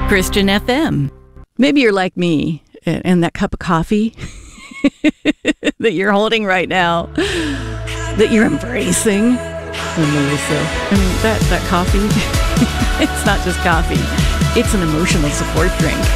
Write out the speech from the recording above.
Christian FM. Maybe you're like me and that cup of coffee that you're holding right now, that you're embracing. Oh, Melissa. I mean, that coffee, it's not just coffee. It's an emotional support drink.